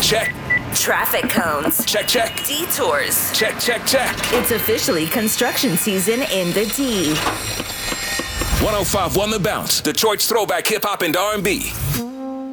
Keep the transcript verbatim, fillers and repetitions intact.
Check. Traffic cones. Check, check. Detours. Check, check, check. It's officially construction season in the D. one oh five one The Bounce, Detroit's throwback hip hop and R and B.